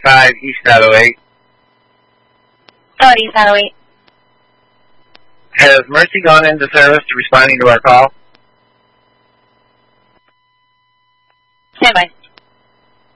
5 East 508. East 508. Has Mercy gone into service to responding to our call? Stand by.